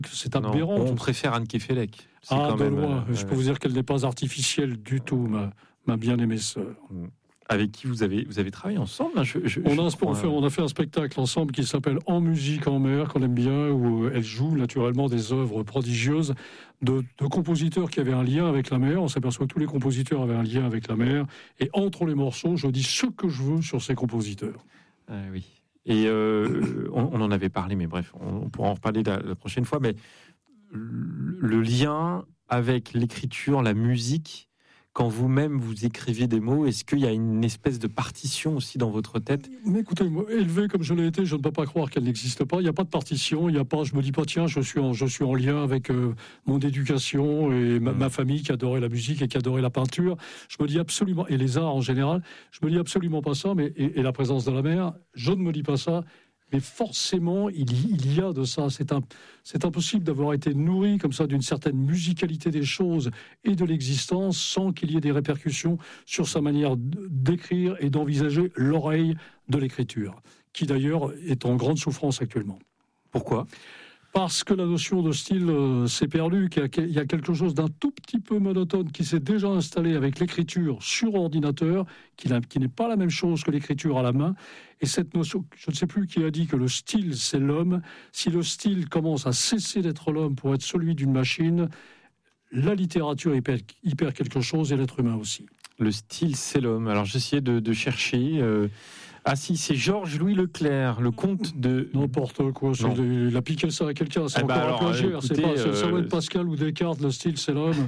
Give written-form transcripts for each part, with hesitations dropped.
C'est aberrant. On préfère Anne Kefelec. De loin. Je peux vous dire qu'elle n'est pas artificielle du tout, ma bien-aimée sœur. Avec qui vous avez travaillé ensemble, hein, on a fait un spectacle ensemble qui s'appelle En musique en mer, qu'on aime bien, où elle joue naturellement des œuvres prodigieuses de compositeurs qui avaient un lien avec la mer. On s'aperçoit que tous les compositeurs avaient un lien avec la mer. Et entre les morceaux, je dis ce que je veux sur ces compositeurs. Oui. Et on en avait parlé, mais bref, on pourra en reparler la prochaine fois. Mais le lien avec l'écriture, la musique, quand vous-même vous écrivez des mots, est-ce qu'il y a une espèce de partition aussi dans votre tête ? Mais écoutez, moi, élevé comme je l'ai été, je ne peux pas croire qu'elle n'existe pas. Il n'y a pas de partition, je me dis pas, tiens, je suis en lien avec mon éducation et ma famille qui adorait la musique et qui adorait la peinture. Je me dis absolument, et les arts en général, je me dis absolument pas ça, mais et la présence de la mer, je ne me dis pas ça. Mais forcément, il y a de ça. C'est impossible d'avoir été nourri comme ça d'une certaine musicalité des choses et de l'existence sans qu'il y ait des répercussions sur sa manière d'écrire et d'envisager l'oreille de l'écriture, qui d'ailleurs est en grande souffrance actuellement. Pourquoi ? Parce que la notion de style s'est perdue, qu'il y a quelque chose d'un tout petit peu monotone qui s'est déjà installé avec l'écriture sur ordinateur, qui n'est pas la même chose que l'écriture à la main. Et cette notion, je ne sais plus qui a dit que le style, c'est l'homme. Si le style commence à cesser d'être l'homme pour être celui d'une machine, la littérature y perd quelque chose et l'être humain aussi. Le style, c'est l'homme. Alors j'essayais de chercher... Ah si, c'est Georges-Louis Leclerc, le comte de... N'importe quoi, il a piqué ça à quelqu'un, c'est encore un plagiaire, ça va être Pascal ou Descartes, le style c'est l'homme.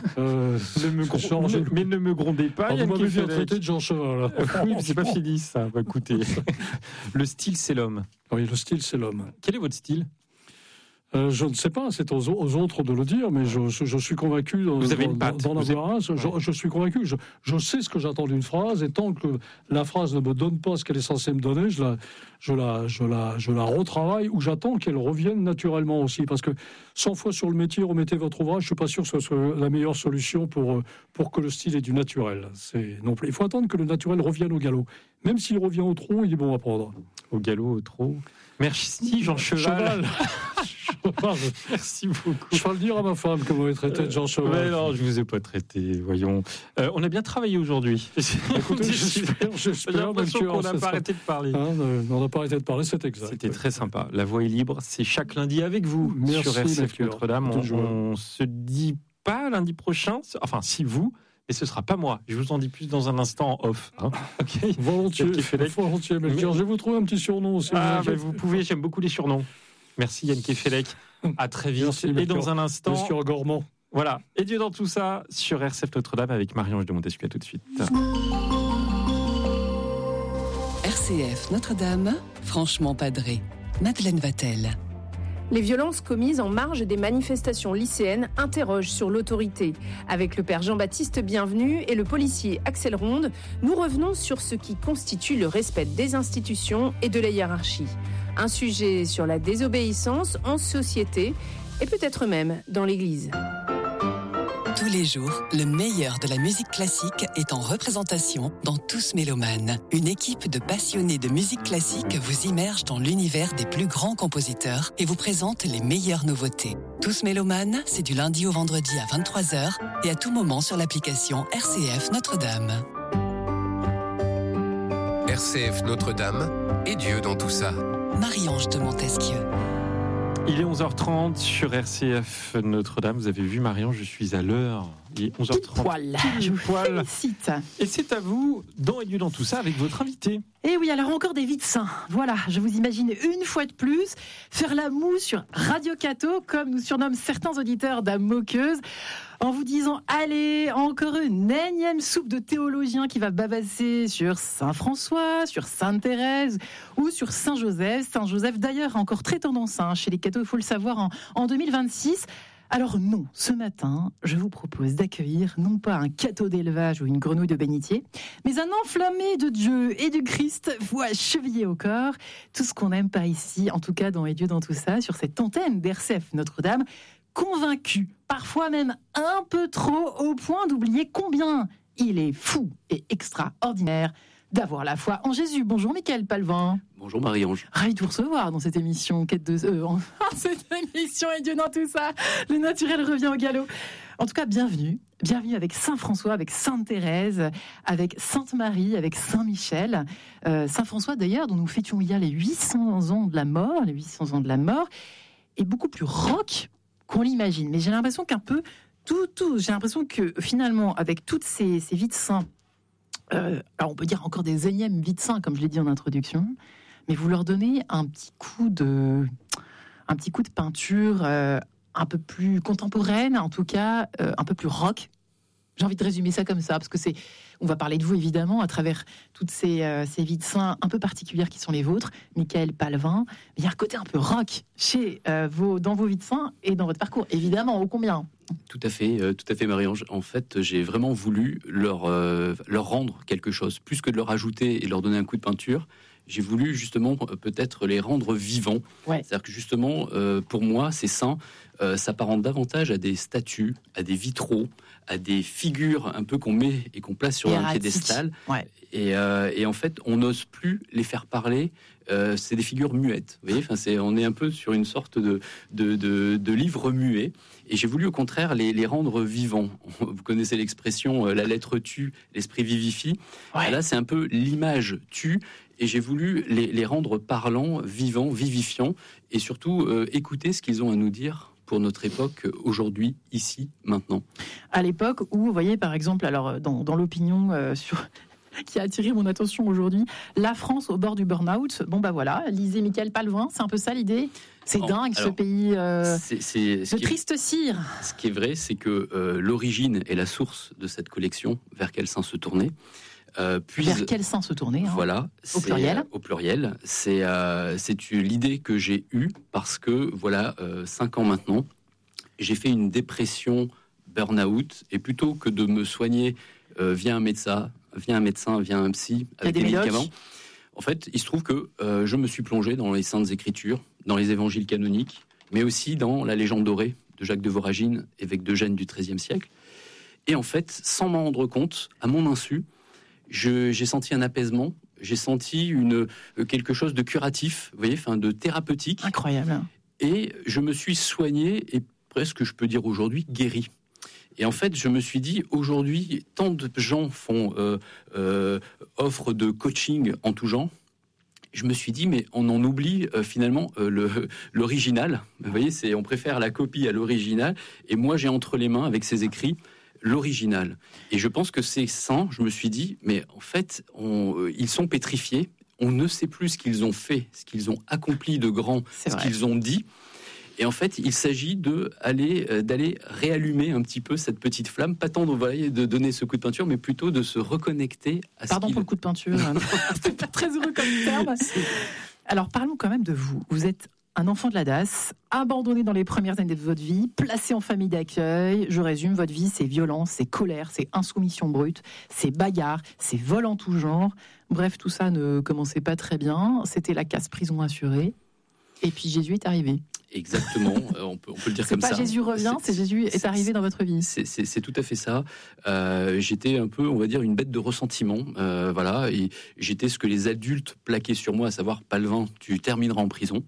Mais ne me grondez pas, vous m'avez bien traité de Jean Cheval. Oui, c'est pas fini ça, écoutez. Le style c'est l'homme. Oui, le style c'est l'homme. Quel est votre style ? Je ne sais pas, c'est aux autres de le dire, mais je suis convaincu d'en avoir un. Je suis convaincu, je sais ce que j'attends d'une phrase, et tant que la phrase ne me donne pas ce qu'elle est censée me donner, je la retravaille, ou j'attends qu'elle revienne naturellement aussi, parce que 100 fois sur le métier, remettez votre ouvrage, je suis pas sûr que ce soit la meilleure solution pour que le style ait du naturel. Il faut attendre que le naturel revienne au galop. Même s'il revient au trot, il est bon à prendre. Au galop, au trot. Merci Jean Cheval. Merci beaucoup. Je vais le dire à ma femme comment est traité de Jean Cheval. Mais non, je vous ai pas traité, voyons. On a bien travaillé aujourd'hui. Écoutez, j'espère. J'ai l'impression qu'on n'a pas arrêté de parler. On n'a pas arrêté de parler, c'est exact. C'était très sympa. La voix est libre, c'est chaque lundi avec vous. Merci, sur RCF Notre-Dame. On se dit pas lundi prochain, enfin si vous, mais ce sera pas moi. Je vous en dis plus dans un instant en off. Okay. Volontiers, mais je vais vous trouver un petit surnom aussi. Vous pouvez, j'aime beaucoup les surnoms. Merci Yann Kefelec. À très vite. Merci, et dans un instant, Monsieur Gormand. Voilà. Et Dieu dans tout ça sur RCF Notre-Dame avec Marie-Ange de Montesquieu. À tout de suite. RCF Notre-Dame, franchement padré. Madeleine Vatel. Les violences commises en marge des manifestations lycéennes interrogent sur l'autorité. Avec le père Jean-Baptiste Bienvenu et le policier Axel Ronde, nous revenons sur ce qui constitue le respect des institutions et de la hiérarchie. Un sujet sur la désobéissance en société et peut-être même dans l'Église. Tous les jours, le meilleur de la musique classique est en représentation dans Tous Mélomanes. Une équipe de passionnés de musique classique vous immerge dans l'univers des plus grands compositeurs et vous présente les meilleures nouveautés. Tous Mélomanes, c'est du lundi au vendredi à 23h et à tout moment sur l'application RCF Notre-Dame. RCF Notre-Dame et Dieu dans tout ça. Marie-Ange de Montesquieu. Il est 11h30 sur RCF Notre-Dame. Vous avez vu, Marion, je suis à l'heure. Il est 11h30. Je vous félicite. Et c'est à vous, dans et Dieu dans tout ça, avec votre invité. Et oui, alors encore des vies de saints. Voilà, je vous imagine une fois de plus faire la moue sur Radio Cato, comme nous surnomment certains auditeurs d'âme moqueuse, en vous disant, allez, encore une énième soupe de théologiens qui va bavasser sur Saint François, sur Sainte Thérèse ou sur Saint Joseph. Saint Joseph, d'ailleurs, encore très tendance chez les cathos, il faut le savoir, en 2026. Alors non, ce matin, je vous propose d'accueillir non pas un catho d'élevage ou une grenouille de bénitier, mais un enflammé de Dieu et du Christ, voix chevillée au corps. Tout ce qu'on n'aime pas ici, en tout cas dans Et Dieu dans tout ça, sur cette antenne d'RCF Notre-Dame, convaincu, parfois même un peu trop, au point d'oublier combien il est fou et extraordinaire, d'avoir la foi en Jésus. Bonjour Mickaël Palvin. Bonjour Marie-Ange. Ravi de vous recevoir dans cette émission Quête de cette émission et Dieu dans tout ça. Le naturel revient au galop. En tout cas, bienvenue avec Saint François, avec Sainte Thérèse, avec Sainte Marie, avec Saint Michel. Saint François d'ailleurs, dont nous fêtions hier les 800 ans de la mort, est beaucoup plus rock qu'on l'imagine. Mais j'ai l'impression qu'un peu j'ai l'impression que finalement, avec toutes ces vies de saints, alors on peut dire encore des énièmes vies de saints, comme je l'ai dit en introduction, mais vous leur donnez un petit coup de peinture un peu plus contemporaine, en tout cas un peu plus rock. J'ai envie de résumer ça comme ça, parce que on va parler de vous évidemment à travers toutes ces vies de saints un peu particulières qui sont les vôtres, Mickaël Palvin. Mais il y a un côté un peu rock dans vos vies de saints et dans votre parcours, évidemment, ô combien. Tout à fait Marie-Ange. En fait, j'ai vraiment voulu leur rendre quelque chose, plus que de leur ajouter et leur donner un coup de peinture. J'ai voulu justement peut-être les rendre vivants. Ouais. C'est-à-dire que justement, pour moi, ces saints s'apparentent davantage à des statues, à des vitraux, à des figures un peu qu'on met et qu'on place sur un piédestal. Ouais. Et en fait, on n'ose plus les faire parler. C'est des figures muettes. Vous voyez, on est un peu sur une sorte de livre muet. Et j'ai voulu au contraire les rendre vivants. Vous connaissez l'expression la lettre tue, l'esprit vivifie. Ouais. Là, c'est un peu l'image tue. Et j'ai voulu les rendre parlants, vivants, vivifiants, et surtout écouter ce qu'ils ont à nous dire pour notre époque, aujourd'hui, ici, maintenant. À l'époque où, vous voyez, par exemple, alors dans l'opinion qui a attiré mon attention aujourd'hui, la France au bord du burn-out. Bon, bah voilà, lisez Mickaël Palvin, c'est un peu ça l'idée. C'est dingue, ce pays de triste cire. Ce qui est vrai, c'est que l'origine et la source de cette collection, vers quel saint se tourner, vers quel saint se tourner, hein, voilà, au pluriel. Au pluriel, c'est l'idée que j'ai eue parce que voilà, 5 ans maintenant, j'ai fait une dépression burn-out et plutôt que de me soigner via un médecin, via un psy avec des médicaments. En fait, il se trouve que je me suis plongé dans les Saintes Écritures, dans les évangiles canoniques, mais aussi dans la légende dorée de Jacques de Voragine, évêque d'Eugène du XIIIe siècle. Et en fait, sans m'en rendre compte, à mon insu, j'ai senti un apaisement, j'ai senti quelque chose de curatif, vous voyez, de thérapeutique. Incroyable. Et je me suis soigné et presque, je peux dire aujourd'hui, guéri. Et en fait, je me suis dit, aujourd'hui, tant de gens offrent de coaching en tout genre. Je me suis dit, mais on en oublie finalement l'original. Vous voyez, on préfère la copie à l'original. Et moi, j'ai entre les mains, avec ces écrits, l'original. Et je pense que ces saints, je me suis dit, mais en fait, ils sont pétrifiés. On ne sait plus ce qu'ils ont fait, ce qu'ils ont accompli de grand, ce qu'ils ont dit. Et en fait, il s'agit d'aller réallumer un petit peu cette petite flamme, pas tant de donner ce coup de peinture, mais plutôt de se reconnecter à ce Pardon pour le coup de peinture, c'est pas très heureux comme terme. Alors parlons quand même de vous. Vous êtes un enfant de la DAS, abandonné dans les premières années de votre vie, placé en famille d'accueil. Je résume, votre vie, c'est violence, c'est colère, c'est insoumission brute, c'est bagarre, c'est vol en tout genre. Bref, tout ça ne commençait pas très bien. C'était la casse-prison assurée. Et puis Jésus est arrivé. Exactement, on peut le dire comme ça. C'est pas Jésus revient, c'est Jésus est arrivé dans votre vie. C'est tout à fait ça. J'étais un peu, on va dire, une bête de ressentiment. Voilà, et j'étais ce que les adultes plaquaient sur moi, à savoir, Palvin, tu termineras en prison.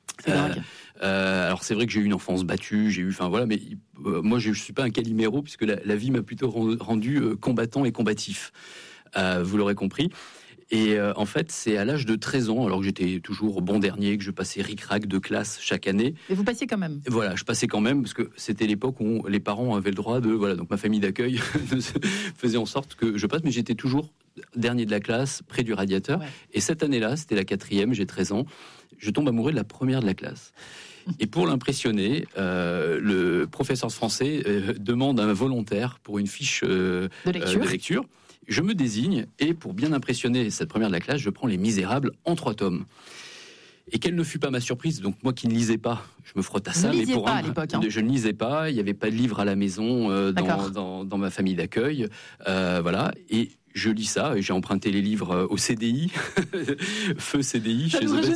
Alors c'est vrai que j'ai eu une enfance battue, mais moi je suis pas un Calimero puisque la vie m'a plutôt rendu combattant et combatif. Vous l'aurez compris. Et en fait, c'est à l'âge de 13 ans, alors que j'étais toujours bon dernier, que je passais ric-rac de classe chaque année. Et vous passiez quand même. Voilà, je passais quand même, parce que c'était l'époque où les parents avaient le droit de... Voilà, donc ma famille d'accueil faisait en sorte que je passe, mais j'étais toujours dernier de la classe, près du radiateur. Ouais. Et cette année-là, c'était la 4e, j'ai 13 ans, je tombe amoureux de la première de la classe. Et pour l'impressionner, le professeur de français demande un volontaire pour une fiche de lecture. Je me désigne et pour bien impressionner cette première de la classe, je prends Les Misérables en 3 tomes. Et quelle ne fut pas ma surprise, donc moi qui ne lisais pas, je me frotte à ça. Vous ne lisiez pas à l'époque, hein. Je ne lisais pas, il n'y avait pas de livre à la maison dans ma famille d'accueil. Voilà, et je lis ça, et j'ai emprunté les livres au CDI, Feu CDI,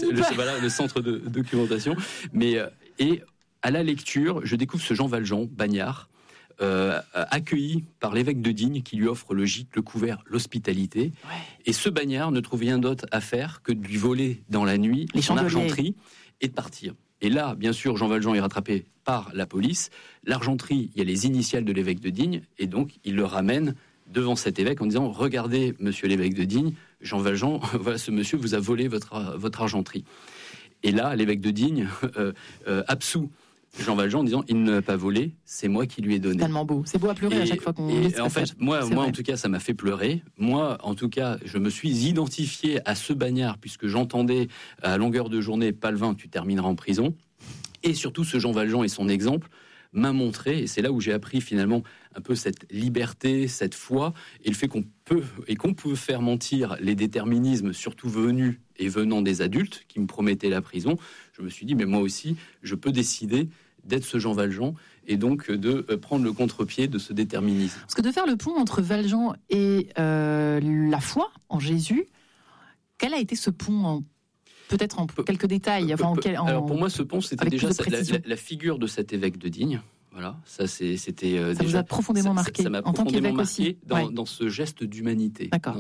le centre de documentation. Et à la lecture, je découvre ce Jean Valjean, bagnard, accueilli par l'évêque de Digne qui lui offre le gîte, le couvert, l'hospitalité. Ouais. Et ce bagnard ne trouve rien d'autre à faire que de lui voler dans la nuit son argenterie et de partir. Et là, bien sûr, Jean Valjean est rattrapé par la police. L'argenterie, il y a les initiales de l'évêque de Digne, et donc il le ramène devant cet évêque en disant « Regardez, monsieur l'évêque de Digne, Jean Valjean, voilà, ce monsieur vous a volé votre argenterie. » Et là, l'évêque de Digne absout Jean Valjean en disant « Il ne l'a pas volé, c'est moi qui lui ai donné. » Tellement beau. C'est beau à pleurer à chaque fois qu'on lit ce en fait, moi en tout cas, ça m'a fait pleurer. Moi, en tout cas, je me suis identifié à ce bagnard puisque j'entendais à longueur de journée « Palvin, tu termineras en prison ». Et surtout, ce Jean Valjean et son exemple m'a montré, et c'est là où j'ai appris finalement un peu cette liberté, cette foi, et le fait qu'on peut faire mentir les déterminismes, surtout venus et venant des adultes qui me promettaient la prison. Je me suis dit, mais moi aussi, je peux décider d'être ce Jean Valjean et donc de prendre le contre-pied de ce déterminisme. Parce que de faire le pont entre Valjean et la foi en Jésus, quel a été ce pont peut-être en quelques détails. Alors pour moi, ce pont, c'était déjà la figure de cet évêque de Digne. Voilà, c'était ça vous a profondément marqué. Ça m'a profondément marqué dans ce geste d'humanité. Dans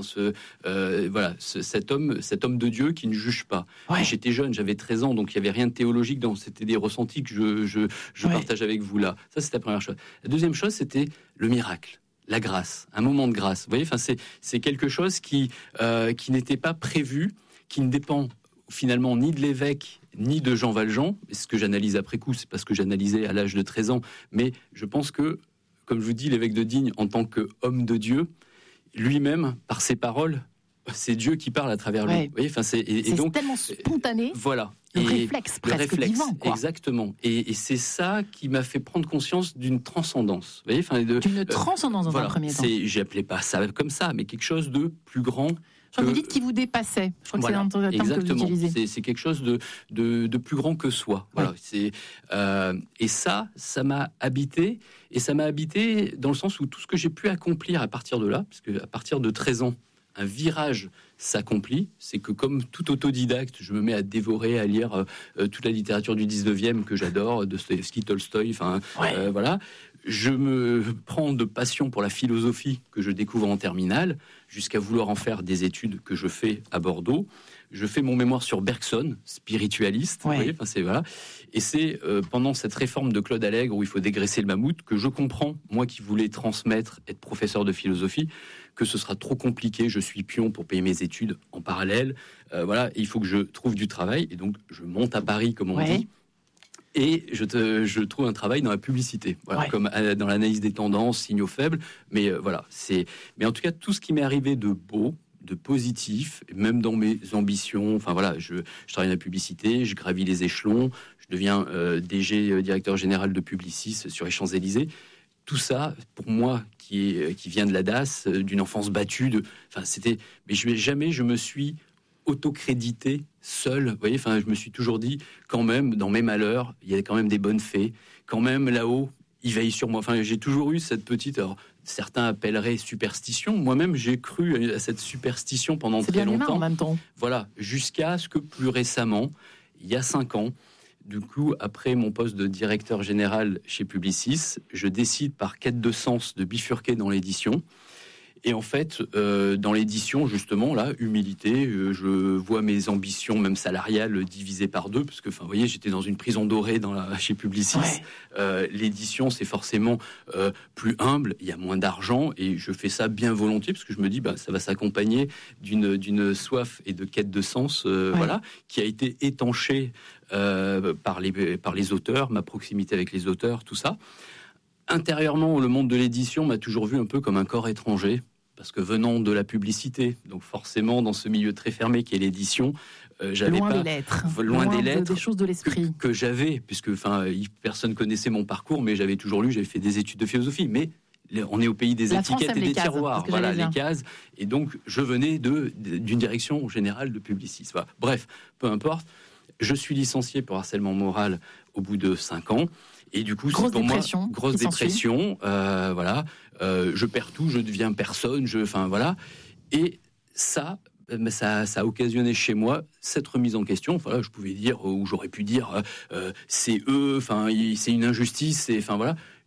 cet homme de Dieu qui ne juge pas. Ouais. J'étais jeune, j'avais 13 ans, donc il n'y avait rien de théologique dans. C'était des ressentis que je partage avec vous là. Ça, c'était la première chose. La deuxième chose, c'était le miracle. La grâce, un moment de grâce. Vous voyez, c'est quelque chose qui n'était pas prévu, qui ne dépend finalement ni de l'évêque ni de Jean Valjean. Ce que j'analyse après coup, c'est parce que j'analysais à l'âge de 13 ans, mais je pense que, comme je vous dis, l'évêque de Digne, en tant qu'homme de Dieu, lui-même, par ses paroles, c'est Dieu qui parle à travers lui. Ouais. Vous voyez, c'est donc tellement spontané. Voilà. Le réflexe presque divin, quoi. Exactement. Et c'est ça qui m'a fait prendre conscience d'une transcendance. Vous voyez, d'une transcendance dans un premier temps. J'appelais pas ça comme ça, mais quelque chose de plus grand. Vous dites qu'il vous dépassait. Je crois que c'est un terme que vous utilisez. C'est quelque chose de plus grand que soi. Voilà. Et ça m'a habité. Et ça m'a habité dans le sens où tout ce que j'ai pu accomplir à partir de là, parce qu'à partir de 13 ans, un virage s'accomplit, c'est que comme tout autodidacte, je me mets à dévorer, à lire toute la littérature du 19e que j'adore, Dostoïevski, Tolstoï, voilà. Je me prends de passion pour la philosophie que je découvre en terminale, jusqu'à vouloir en faire des études que je fais à Bordeaux. Je fais mon mémoire sur Bergson, spiritualiste. Vous voyez, voilà. Et c'est pendant cette réforme de Claude Allègre où il faut dégraisser le mammouth que je comprends, moi qui voulais transmettre, être professeur de philosophie, que ce sera trop compliqué. Je suis pion pour payer mes études en parallèle. Voilà, il faut que je trouve du travail. Et donc, je monte à Paris, comme on dit. Et je trouve un travail dans la publicité, voilà, comme dans l'analyse des tendances, signaux faibles. Mais voilà, mais en tout cas, tout ce qui m'est arrivé de beau, de positif, même dans mes ambitions. Enfin voilà, je travaille dans la publicité, je gravis les échelons, je deviens DG, directeur général de Publicis sur les Champs-Élysées. Tout ça, pour moi, qui vient de la DAS, d'une enfance battue, mais jamais je me suis autocrédité seul. Vous voyez, je me suis toujours dit, quand même, dans mes malheurs, il y a quand même des bonnes fées. Quand même, là-haut, il veille sur moi. J'ai toujours eu cette petite... Alors, certains appelleraient superstition. Moi-même, j'ai cru à cette superstition pendant très longtemps. C'est bien humain en même temps. Voilà, jusqu'à ce que plus récemment, il y a 5 ans, du coup, après mon poste de directeur général chez Publicis, je décide par quête de sens de bifurquer dans l'édition. Et en fait, dans l'édition, justement, là, humilité, je vois mes ambitions, même salariales, divisées par 2, parce que, vous voyez, j'étais dans une prison dorée chez Publicis. L'édition, c'est forcément plus humble, il y a moins d'argent, et je fais ça bien volontiers, parce que je me dis, ça va s'accompagner d'une soif et de quête de sens, voilà, qui a été étanchée par les auteurs, ma proximité avec les auteurs, tout ça. Intérieurement, le monde de l'édition m'a toujours vu un peu comme un corps étranger, parce que venant de la publicité, donc forcément dans ce milieu très fermé qui est l'édition, j'avais loin pas des lettres, loin des lettres, des choses de l'esprit que j'avais, puisque personne connaissait mon parcours, mais j'avais fait des études de philosophie, mais on est au pays des étiquettes et des tiroirs, voilà, les cases, et donc je venais d'une direction générale de Publicis. Voilà. Bref, peu importe, je suis licencié pour harcèlement moral au bout de 5 ans. Et du coup, c'est pour moi grosse dépression. Voilà, je perds tout, je deviens personne. Voilà. Et ça a occasionné chez moi cette remise en question. Voilà, je pouvais dire, ou j'aurais pu dire, c'est eux. C'est une injustice. Voilà.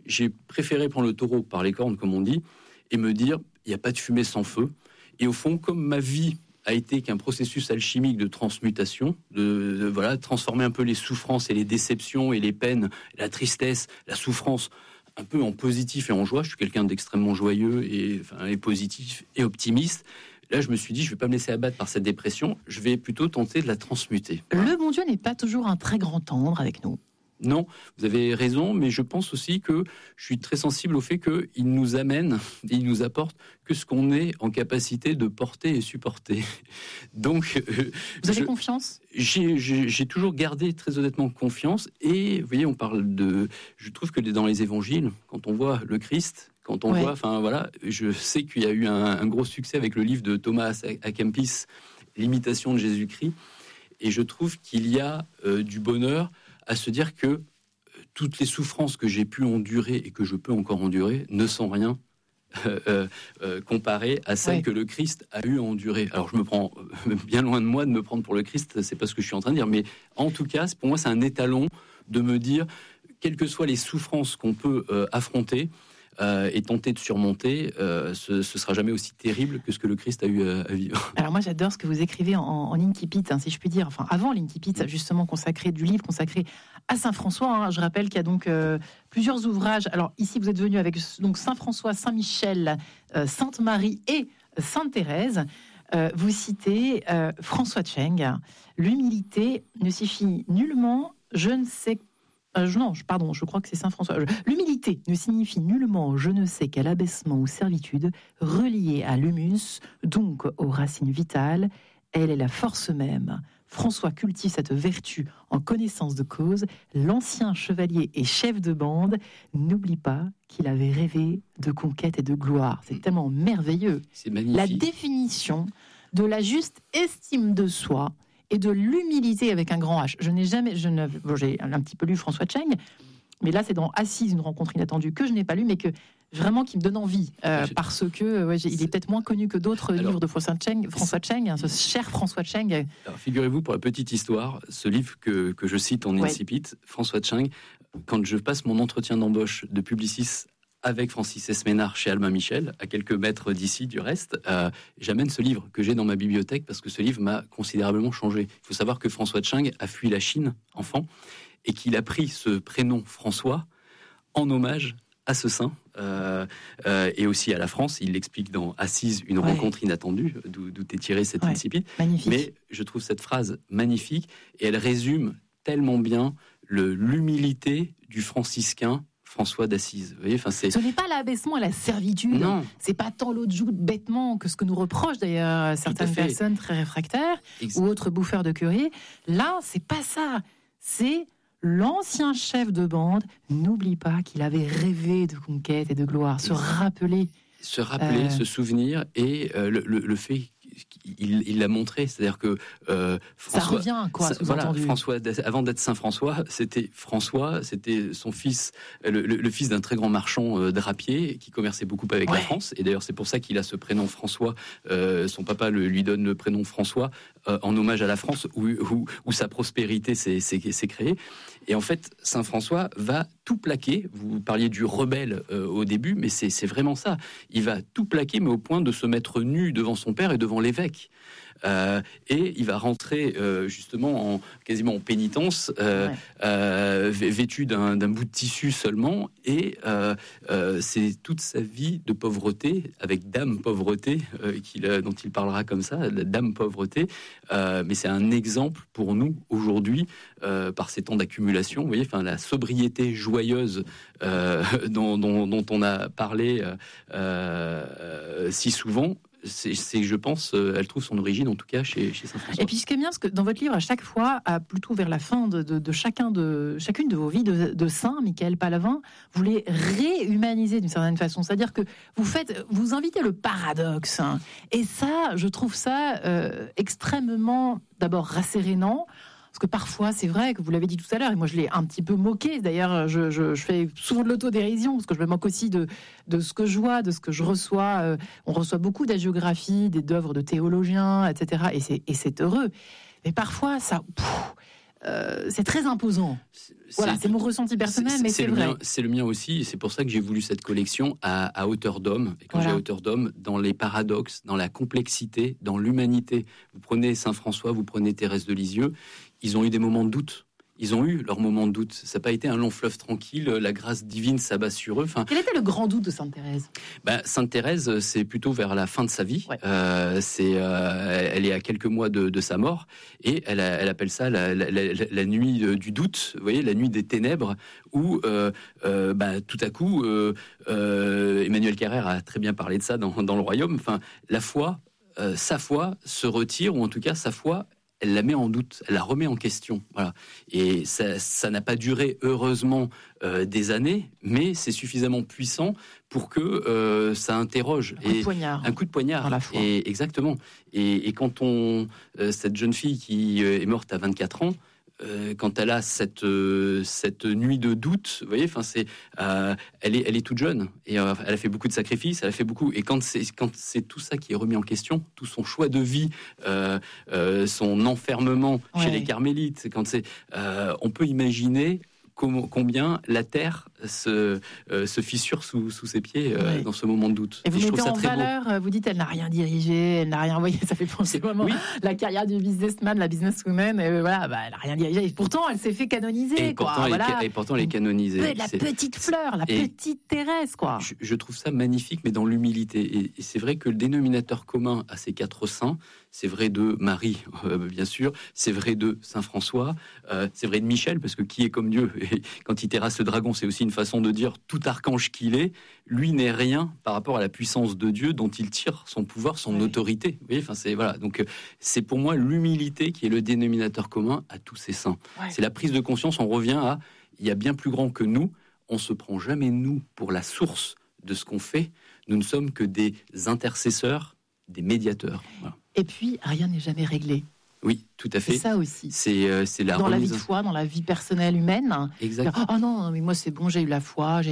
j'ai préféré prendre le taureau par les cornes, comme on dit, et me dire, il n'y a pas de fumée sans feu. Et au fond, comme ma vie a été qu'un processus alchimique de transmutation, de transformer un peu les souffrances et les déceptions et les peines, la tristesse, la souffrance, un peu en positif et en joie. Je suis quelqu'un d'extrêmement joyeux et positif et optimiste. Là, je me suis dit, je ne vais pas me laisser abattre par cette dépression, je vais plutôt tenter de la transmuter. Le bon Dieu n'est pas toujours un très grand tendre avec nous. Non, vous avez raison, mais je pense aussi que je suis très sensible au fait qu'il nous amène, il nous apporte que ce qu'on est en capacité de porter et supporter. Donc, vous avez confiance ? J'ai toujours gardé très honnêtement confiance. Et vous voyez, on parle de. Je trouve que dans les évangiles, quand on voit le Christ, quand on voit, je sais qu'il y a eu un gros succès avec le livre de Thomas à Kempis, l'imitation de Jésus-Christ, et je trouve qu'il y a du bonheur à se dire que toutes les souffrances que j'ai pu endurer et que je peux encore endurer ne sont rien comparées à celles que le Christ a eu à endurer. Alors je me prends bien loin de moi de me prendre pour le Christ, c'est pas ce que je suis en train de dire, mais en tout cas, pour moi, c'est un étalon de me dire, quelles que soient les souffrances qu'on peut affronter, et tenter de surmonter, ce sera jamais aussi terrible que ce que le Christ a eu à vivre. Alors moi j'adore ce que vous écrivez en Incipit, si je puis dire, enfin avant l'Incipit, justement du livre consacré à Saint François. Je rappelle qu'il y a donc plusieurs ouvrages. Alors ici vous êtes venu avec donc Saint François, Saint Michel, Sainte Marie et Sainte Thérèse. Vous citez François Tcheng, l'humilité ne suffit nullement, je crois que c'est Saint François. L'humilité ne signifie nullement je ne sais quel abaissement ou servitude reliée à l'humus, donc aux racines vitales. Elle est la force même. François cultive cette vertu en connaissance de cause. L'ancien chevalier et chef de bande n'oublie pas qu'il avait rêvé de conquête et de gloire. C'est tellement merveilleux. C'est magnifique. La définition de la juste estime de soi et de l'humilité avec un grand H. J'ai un petit peu lu François Tcheng, mais là c'est dans Assise, une rencontre inattendue que je n'ai pas lu, mais qui me donne envie, parce que il est peut-être moins connu que d'autres livres de François Tcheng, ce cher François Tcheng. Alors, figurez-vous, pour la petite histoire, ce livre que je cite en Incipit, François Tcheng, quand je passe mon entretien d'embauche de Publicis avec Francis Esménard chez Albin Michel, à quelques mètres d'ici du reste, j'amène ce livre que j'ai dans ma bibliothèque parce que ce livre m'a considérablement changé. Il faut savoir que François Tcheng a fui la Chine, enfant, et qu'il a pris ce prénom François en hommage à ce saint, et aussi à la France. Il l'explique dans Assise, une rencontre inattendue, d'où est tiré cet incipit. Magnifique. Mais je trouve cette phrase magnifique, et elle résume tellement bien l'humilité du franciscain François d'Assise. Vous voyez, ce n'est pas l'abaissement à la servitude. Non. C'est pas tant l'autre joue bêtement que ce que nous reprochent d'ailleurs certaines personnes très réfractaires ou autres bouffeurs de curé. Là, c'est pas ça. C'est l'ancien chef de bande n'oublie pas qu'il avait rêvé de conquête et de gloire. Se rappeler, se souvenir, et le fait il l'a montré, c'est-à-dire que François, ça revient quoi, François, avant d'être Saint François, c'était son fils, le fils d'un très grand marchand drapier qui commerçait beaucoup avec la France, et d'ailleurs c'est pour ça qu'il a ce prénom François. Son papa lui donne le prénom François en hommage à la France où sa prospérité s'est créée. Et en fait, Saint François va tout plaquer. Vous parliez du rebelle au début, mais c'est vraiment ça. Il va tout plaquer, mais au point de se mettre nu devant son père et devant l'évêque. Et il va rentrer justement quasiment en pénitence, vêtu d'un bout de tissu seulement, et c'est toute sa vie de pauvreté, avec dame pauvreté, dont il parlera comme ça, la dame pauvreté, mais c'est un exemple pour nous aujourd'hui, par ces temps d'accumulation, vous voyez, la sobriété joyeuse dont on a parlé si souvent. Je pense, elle trouve son origine, en tout cas, chez Saint-François. Et puis, ce qui est bien, c'est que dans votre livre, à chaque fois, plutôt vers la fin de chacune de vos vies de saint, Michael Palavin, vous les réhumanisez d'une certaine façon. C'est-à-dire que vous invitez le paradoxe. Et ça, je trouve ça extrêmement, d'abord, rassérénant. Parce que parfois, c'est vrai que vous l'avez dit tout à l'heure, et moi je l'ai un petit peu moqué. D'ailleurs, je fais souvent de l'autodérision, parce que je me moque aussi de ce que je vois, de ce que je reçois. On reçoit beaucoup d'hagiographies, d'œuvres de théologiens, etc. Et c'est heureux. Mais parfois, ça... c'est très imposant. C'est mon ressenti personnel, mais c'est vrai. C'est le mien aussi, et c'est pour ça que j'ai voulu cette collection à hauteur d'homme. Et quand j'ai à hauteur d'homme, dans les paradoxes, dans la complexité, dans l'humanité. Vous prenez Saint François, vous prenez Thérèse de Lisieux, ils ont eu des moments de doute. Ils ont eu leurs moments de doute. Ça n'a pas été un long fleuve tranquille. La grâce divine s'abat sur eux. Quel était le grand doute de Sainte Thérèse ? Sainte Thérèse, c'est plutôt vers la fin de sa vie. Ouais. Elle est à quelques mois de sa mort. Et elle appelle ça la nuit du doute. Vous voyez, la nuit des ténèbres, où tout à coup, Emmanuel Carrère a très bien parlé de ça dans Le Royaume. Enfin, la foi, sa foi se retire, ou en tout cas sa foi, elle la met en doute, elle la remet en question. Voilà. Et ça n'a pas duré, heureusement, des années, mais c'est suffisamment puissant pour que ça interroge. Un coup de poignard. Dans la foi. Exactement. Et quand cette jeune fille qui est morte à 24 ans, quand elle a cette nuit de doute, vous voyez, elle est toute jeune et elle a fait beaucoup de sacrifices, elle a fait beaucoup. Et quand c'est tout ça qui est remis en question, tout son choix de vie, son enfermement chez les carmélites, on peut imaginer combien la terre se fissure sous ses pieds dans ce moment de doute. Et vous mettez en valeur, vous dites elle n'a rien dirigé, elle n'a rien envoyé, ça fait penser vraiment la carrière du businessman, la businesswoman, elle n'a rien dirigé. Et pourtant, elle s'est fait canoniser. Et pourtant, elle est canonisée. La petite fleur, la petite Thérèse, quoi. Je trouve ça magnifique, mais dans l'humilité. Et c'est vrai que le dénominateur commun à ces 4 saints, c'est vrai de Marie, bien sûr, c'est vrai de Saint François, c'est vrai de Michel, parce que qui est comme Dieu ? Et quand il terrasse le dragon, c'est aussi une façon de dire tout archange qu'il est, lui n'est rien par rapport à la puissance de Dieu dont il tire son pouvoir, son autorité. Vous voyez, Donc c'est pour moi l'humilité qui est le dénominateur commun à tous ces saints. Ouais. C'est la prise de conscience, on revient à il y a bien plus grand que nous, on se prend jamais nous pour la source de ce qu'on fait, nous ne sommes que des intercesseurs, des médiateurs. Voilà. Et puis, rien n'est jamais réglé. Oui, tout à fait. C'est ça aussi. C'est la dans remise... la vie de foi, dans la vie personnelle humaine. Exactement. Oh non, mais moi c'est bon, j'ai eu la foi,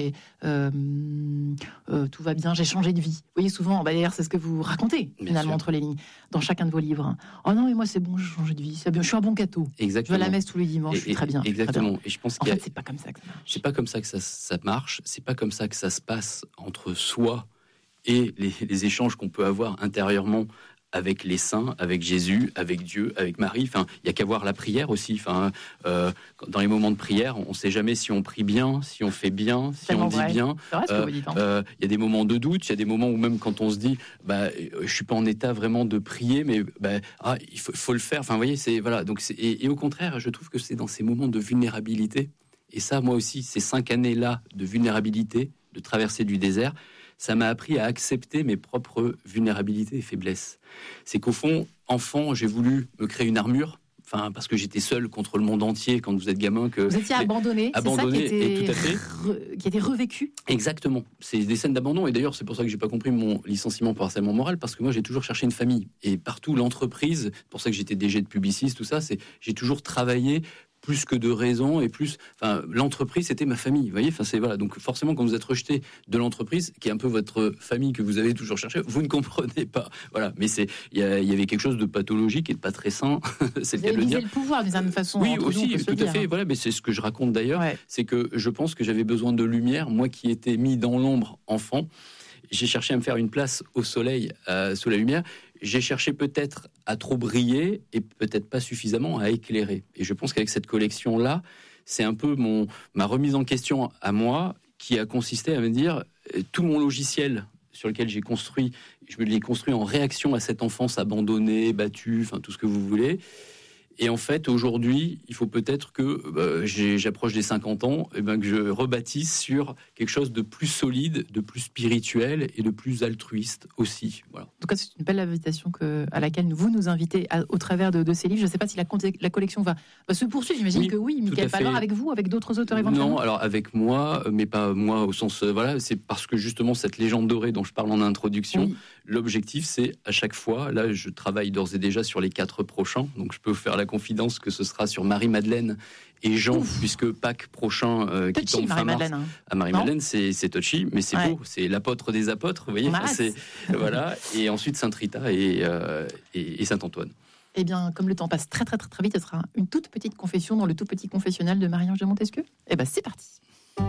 tout va bien, j'ai changé de vie. Vous voyez souvent, d'ailleurs c'est ce que vous racontez finalement entre les lignes dans chacun de vos livres. Oh non, mais moi c'est bon, j'ai changé de vie, c'est bien, je suis un bon catho. Exactement. Je vais à la messe tous les dimanches, je suis très bien. Exactement. Très bien. Et je pense en fait, c'est pas comme ça que ça marche. C'est pas comme ça que ça marche. C'est pas comme ça que ça se passe entre soi et les échanges qu'on peut avoir intérieurement avec les saints, avec Jésus, avec Dieu, avec Marie. Enfin, il y a qu'à voir la prière aussi. Enfin, dans les moments de prière, on ne sait jamais si on prie bien, si on fait bien, si on dit bien. C'est vrai ce que vous dites. Il y a des moments de doute, il y a des moments où même quand on se dit, je suis pas en état vraiment de prier, mais il faut le faire. Enfin, vous voyez, Donc, et au contraire, je trouve que c'est dans ces moments de vulnérabilité. Et ça, moi aussi, ces 5 années-là de vulnérabilité, de traversée du désert, ça m'a appris à accepter mes propres vulnérabilités et faiblesses. C'est qu'au fond, enfant, j'ai voulu me créer une armure, parce que j'étais seul contre le monde entier quand vous êtes gamin. Vous étiez abandonné, c'est ça qui était revécu. Exactement. C'est des scènes d'abandon. Et d'ailleurs, c'est pour ça que j'ai pas compris mon licenciement pour harcèlement moral, parce que moi, j'ai toujours cherché une famille. Et partout, l'entreprise, c'est pour ça que j'étais DG de Publicis, tout ça, j'ai toujours travaillé plus que de raison et plus, l'entreprise c'était ma famille, vous voyez, donc forcément quand vous êtes rejeté de l'entreprise qui est un peu votre famille que vous avez toujours cherché, vous ne comprenez pas, voilà, mais il y avait quelque chose de pathologique et de pas très sain, c'est le cas de le dire. Le pouvoir d'une certaine façon. Oui, aussi, tout à fait, voilà, mais c'est ce que je raconte d'ailleurs, c'est que je pense que j'avais besoin de lumière, moi qui étais mis dans l'ombre enfant, j'ai cherché à me faire une place au soleil, sous la lumière. J'ai cherché peut-être à trop briller et peut-être pas suffisamment à éclairer. Et je pense qu'avec cette collection-là, c'est un peu ma remise en question à moi qui a consisté à me dire tout mon logiciel sur lequel j'ai construit, je me l'ai construit en réaction à cette enfance abandonnée, battue, tout ce que vous voulez. Et en fait, aujourd'hui, il faut peut-être que j'approche des 50 ans, et que je rebâtisse sur quelque chose de plus solide, de plus spirituel et de plus altruiste aussi. Voilà. En tout cas, c'est une belle invitation à laquelle vous nous invitez au travers de ces livres. Je ne sais pas si la collection va se poursuivre. J'imagine que oui. Mickaël Pallard, avec vous, avec d'autres auteurs éventuellement. Non, alors avec moi, mais pas moi au sens... c'est parce que justement, cette légende dorée dont je parle en introduction, l'objectif, c'est à chaque fois, là, je travaille d'ores et déjà sur les 4 prochains, donc je peux vous faire la confidence que ce sera sur Marie-Madeleine et Jean, puisque Pâques prochain qui tombe fin mars. Marie-Madeleine, c'est touchy, mais c'est beau, c'est l'apôtre des apôtres, vous voyez. Voilà. Et ensuite Sainte Rita et Saint Antoine. Eh bien, comme le temps passe très très très très vite, ce sera une toute petite confession dans le tout petit confessionnal de Marie-Ange de Montesquieu. Eh bien, c'est parti.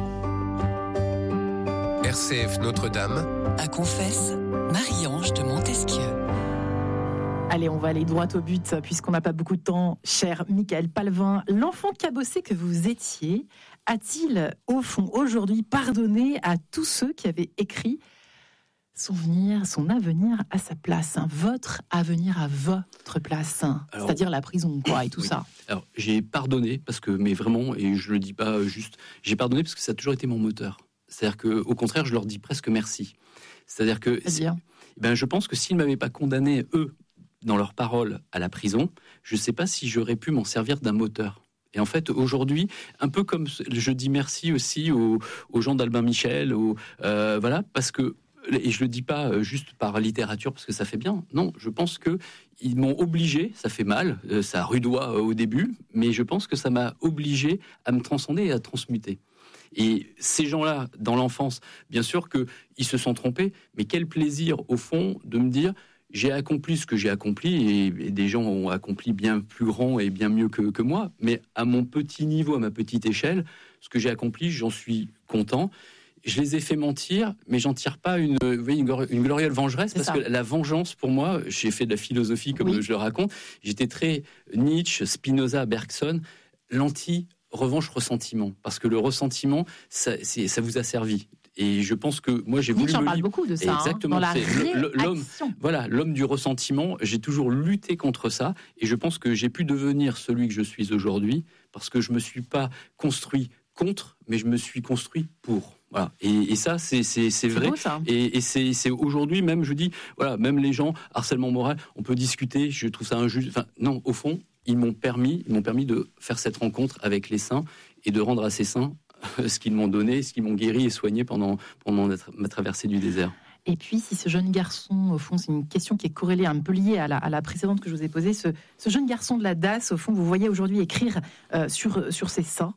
RCF Notre-Dame. À Confesse, Marie-Ange de Montesquieu. Allez, on va aller droit au but, puisqu'on n'a pas beaucoup de temps. Cher Michael Palvin, l'enfant cabossé que vous étiez, a-t-il, au fond, aujourd'hui, pardonné à tous ceux qui avaient écrit son avenir à sa place, votre avenir à votre place, c'est-à-dire la prison, quoi, et tout ça. Alors, j'ai pardonné, mais vraiment, et je le dis pas juste, j'ai pardonné parce que ça a toujours été mon moteur. C'est-à-dire qu'au contraire, je leur dis presque merci. C'est-à-dire que je pense que s'ils ne m'avaient pas condamné, eux, dans leurs paroles à la prison, je ne sais pas si j'aurais pu m'en servir d'un moteur. Et en fait, aujourd'hui, un peu comme je dis merci aussi aux gens d'Albin Michel, parce que, et je le dis pas juste par littérature parce que ça fait bien. Non, je pense que ils m'ont obligé. Ça fait mal, ça rudoie au début, mais je pense que ça m'a obligé à me transcender et à transmuter. Et ces gens-là, dans l'enfance, bien sûr qu'ils se sont trompés, mais quel plaisir au fond de me dire j'ai accompli ce que j'ai accompli, et des gens ont accompli bien plus grand et bien mieux que moi, mais à mon petit niveau, à ma petite échelle, ce que j'ai accompli, j'en suis content. Je les ai fait mentir, mais j'en tire pas une glorieuse vengeresse, parce que la vengeance, pour moi, j'ai fait de la philosophie, comme je le raconte, j'étais très Nietzsche, Spinoza, Bergson, l'anti-revanche-ressentiment, parce que le ressentiment, ça vous a servi. Et je pense que moi, j'ai voulu Nietzsche en parle beaucoup de ça, exactement, dans la réaction. L'homme du ressentiment, j'ai toujours lutté contre ça, et je pense que j'ai pu devenir celui que je suis aujourd'hui, parce que je me suis pas construit contre, mais je me suis construit pour. Voilà. Et ça, c'est vrai. Beau, ça. Et c'est aujourd'hui même, je dis, voilà, même les gens, harcèlement moral, on peut discuter, je trouve ça injuste. Enfin, non, au fond, ils m'ont permis de faire cette rencontre avec les saints et de rendre à ces saints ce qu'ils m'ont donné, ce qu'ils m'ont guéri et soigné pendant ma traversée du désert. Et puis, si ce jeune garçon, au fond, c'est une question qui est corrélée, un peu liée à la précédente que je vous ai posée, ce jeune garçon de la DAS, au fond, vous voyez aujourd'hui écrire sur ses seins.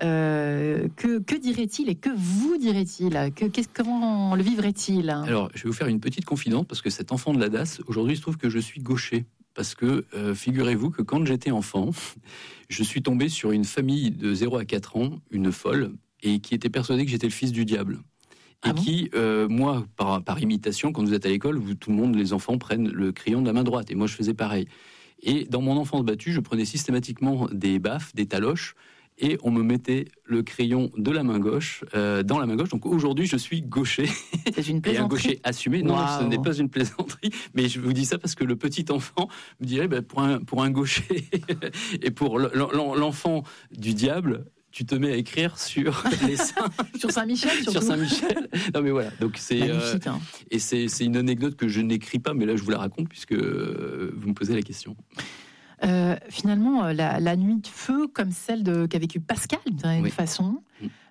Que dirait-il et que vous dirait-il? Comment le vivrait-il? Alors, je vais vous faire une petite confidence, parce que cet enfant de la DAS, aujourd'hui, il se trouve que je suis gaucher. Parce que, figurez-vous que quand j'étais enfant, je suis tombé sur une famille de 0 à 4 ans, une folle, et qui était persuadée que j'étais le fils du diable. Et qui, moi, par imitation, quand vous êtes à l'école, tout le monde, les enfants, prennent le crayon de la main droite. Et moi, je faisais pareil. Et dans mon enfance battue, je prenais systématiquement des baffes, des taloches, et on me mettait le crayon de la main gauche dans la main gauche. Donc aujourd'hui, je suis gaucher. C'est une plaisanterie. Et un gaucher assumé. Non, ce n'est pas une plaisanterie. Mais je vous dis ça parce que le petit enfant me dirait, pour un gaucher et pour l'enfant du diable, tu te mets à écrire sur les saints. Sur Saint-Michel, surtout. Sur Saint-Michel. Non, mais voilà. Donc c'est magnifique. Et c'est une anecdote que je n'écris pas, mais là je vous la raconte puisque vous me posez la question. Finalement, la nuit de feu, comme celle qu'a vécue Pascal, d'une façon,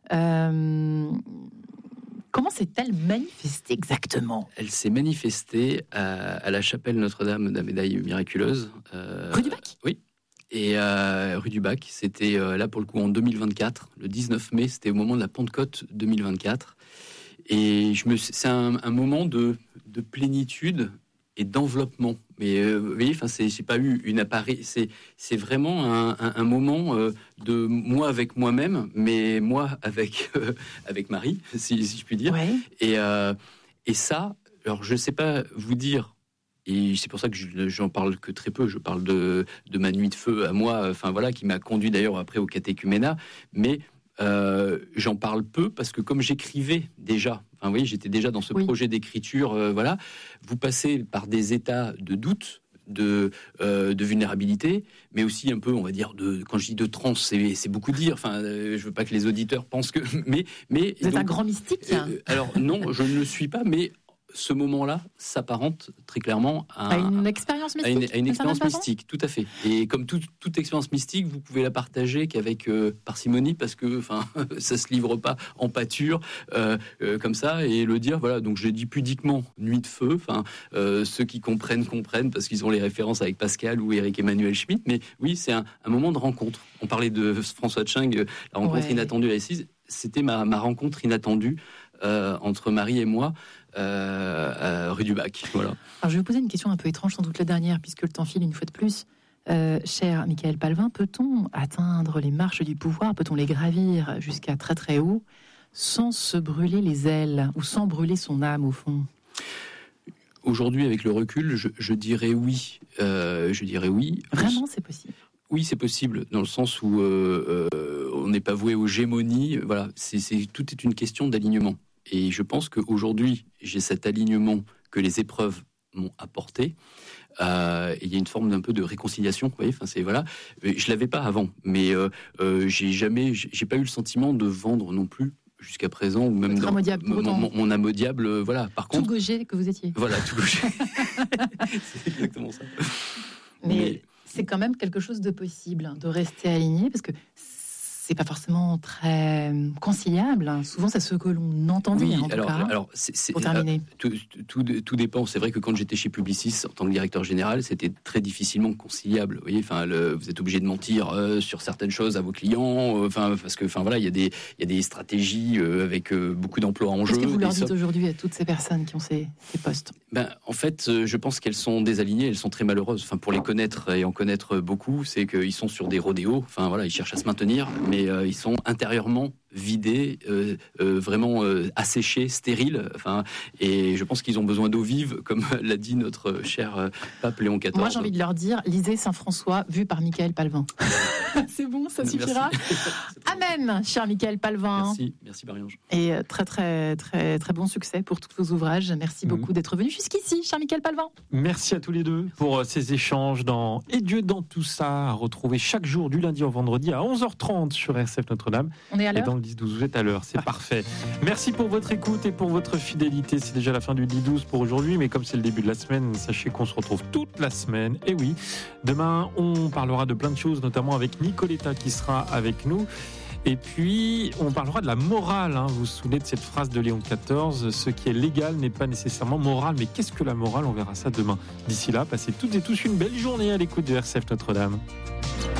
comment s'est-elle manifestée exactement? Elle s'est manifestée à la chapelle Notre-Dame de la Médaille Miraculeuse. Rue du Bac? Oui. Et rue du Bac, c'était là pour le coup en 2024, le 19 mai, c'était au moment de la Pentecôte 2024. Et c'est un moment de plénitude et d'enveloppement. Mais vous voyez, c'est pas eu une appareil, c'est vraiment un moment de moi avec moi-même, mais moi avec Marie, si je puis dire. Ouais. Et ça, alors je sais pas vous dire. Et c'est pour ça que j'en parle que très peu. Je parle de ma nuit de feu à moi, qui m'a conduit d'ailleurs après au catéchuménat. Mais j'en parle peu parce que comme j'écrivais déjà, vous voyez, j'étais déjà dans ce projet d'écriture. Vous passez par des états de doute, de vulnérabilité, mais aussi un peu, on va dire, quand je dis de transe, c'est beaucoup dire. Je veux pas que les auditeurs pensent que, mais vous êtes un grand mystique. Alors non, je ne le suis pas, mais ce moment-là s'apparente très clairement à une expérience mystique. À une expérience mystique, tout à fait. Et comme toute expérience mystique, vous pouvez la partager qu'avec parcimonie, parce que ça se livre pas en pâture comme ça, et le dire. Voilà, donc j'ai dit pudiquement nuit de feu. Ceux qui comprennent parce qu'ils ont les références avec Pascal ou Éric Emmanuel Schmitt. Mais oui, c'est un moment de rencontre. On parlait de François Tching, la rencontre inattendue à l'Assise. C'était ma rencontre inattendue entre Marie et moi. Rue du Bac, voilà. Alors je vais vous poser une question un peu étrange, sans doute la dernière, puisque le temps file une fois de plus. Cher Michael Palvin, peut-on atteindre les marches du pouvoir, peut-on les gravir jusqu'à très très haut sans se brûler les ailes ou sans brûler son âme au fond ? Aujourd'hui, avec le recul, je dirais oui. Vraiment, c'est possible. Oui, c'est possible, dans le sens où on n'est pas voué aux gémonies. Voilà, tout est une question d'alignement. Et je pense qu'aujourd'hui, j'ai cet alignement que les épreuves m'ont apporté. Il y a une forme d'un peu de réconciliation, vous voyez. Enfin, voilà. Je l'avais pas avant, mais j'ai pas eu le sentiment de vendre non plus jusqu'à présent, ou même dans mon âme au diable. Voilà. Par contre, tout gaucher que vous étiez. Voilà, tout gaucher. C'est exactement ça. Mais c'est quand même quelque chose de possible, de rester aligné, parce que c'est pas forcément très conciliable. Souvent, c'est ce que l'on entend dire, pour terminer. Tout dépend. C'est vrai que quand j'étais chez Publicis, en tant que directeur général, c'était très difficilement conciliable. Vous voyez, vous êtes obligé de mentir sur certaines choses à vos clients, parce que, voilà, il y a des stratégies avec beaucoup d'emplois en jeu. Qu'est-ce que vous leur dites aujourd'hui à toutes ces personnes qui ont ces postes ? En fait, je pense qu'elles sont désalignées, elles sont très malheureuses. Pour les connaître et en connaître beaucoup, c'est qu'ils sont sur des rodéos. Ils cherchent à se maintenir, mais ils sont intérieurement vidés, vraiment asséchés, stériles. Et je pense qu'ils ont besoin d'eau vive, comme l'a dit notre cher pape Léon XIV. Moi, j'ai envie de leur dire, lisez Saint-François, vu par Michael Palvin. C'est bon, ça suffira. Amen, cher Michael Palvin. Merci Marie-Ange. Et très, très, très, très bon succès pour tous vos ouvrages. Merci beaucoup d'être venu jusqu'ici, cher Michael Palvin. Merci à tous les deux pour ces échanges dans Et Dieu dans tout ça, à retrouver chaque jour du lundi au vendredi à 11h30 sur RCF Notre-Dame. On est à l'heure. 10-12, vous êtes à l'heure, c'est parfait. Merci pour votre écoute et pour votre fidélité. C'est déjà la fin du 10-12 pour aujourd'hui, mais comme c'est le début de la semaine, sachez qu'on se retrouve toute la semaine. Et oui, demain, on parlera de plein de choses, notamment avec Nicoletta qui sera avec nous. Et puis, on parlera de la morale. Vous vous souvenez de cette phrase de Léon XIV, ce qui est légal n'est pas nécessairement moral. Mais qu'est-ce que la morale ? On verra ça demain. D'ici là, passez toutes et tous une belle journée à l'écoute de RCF Notre-Dame.